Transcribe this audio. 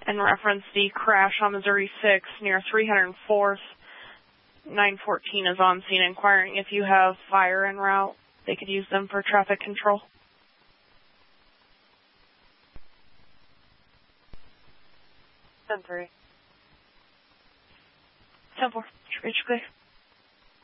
in reference the crash on Missouri 6 near 304th. 914 is on scene inquiring if you have fire en route. They could use them for traffic control. 10-3. 10-4. Reach clear.